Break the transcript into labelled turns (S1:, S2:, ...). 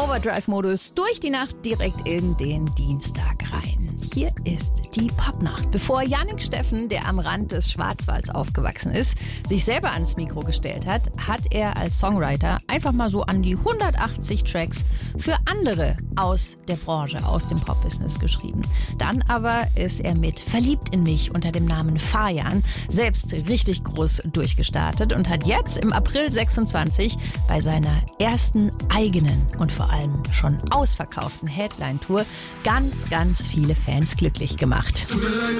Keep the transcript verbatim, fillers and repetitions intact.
S1: Overdrive-Modus durch die Nacht direkt in den Dienstag rein. Hier ist die Popnacht. Bevor Jannik Steffen, der am Rand des Schwarzwalds aufgewachsen ist, sich selber ans Mikro gestellt hat, hat er als Songwriter einfach mal so an die hundertachtzig Tracks für andere aus der Branche, aus dem Pop-Business geschrieben. Dann aber ist er mit Verliebt in mich unter dem Namen Fajan selbst richtig groß durchgestartet und hat jetzt im April sechsundzwanzig bei seiner ersten eigenen und vor allem schon ausverkauften Headline-Tour ganz, ganz viele Fans glücklich gemacht.
S2: Tut mir leid,